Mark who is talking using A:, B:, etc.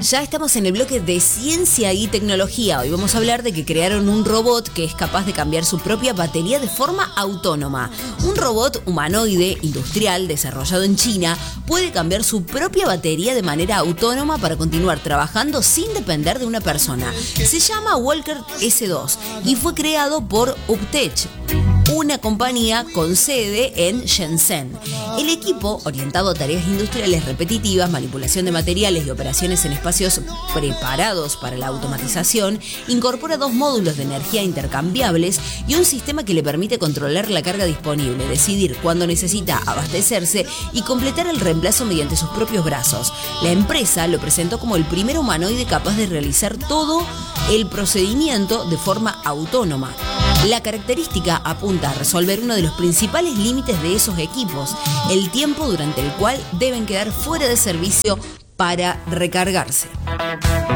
A: Ya estamos en el bloque de ciencia y tecnología. Hoy vamos a hablar de que crearon un robot que es capaz de cambiar su propia batería de forma autónoma. Un robot humanoide industrial desarrollado en China puede cambiar su propia batería de manera autónoma para continuar trabajando sin depender de una persona. Se llama Walker S2 y fue creado por Uptech, una compañía con sede en Shenzhen. El equipo, orientado a tareas industriales repetitivas, manipulación de materiales y operaciones en espacios preparados para la automatización, incorpora 2 módulos de energía intercambiables y un sistema que le permite controlar la carga disponible, decidir cuándo necesita abastecerse y completar el reemplazo mediante sus propios brazos. La empresa lo presentó como el primer humanoide capaz de realizar todo el procedimiento de forma autónoma. La característica apunta a resolver uno de los principales límites de esos equipos, el tiempo durante el cual deben quedar fuera de servicio para recargarse.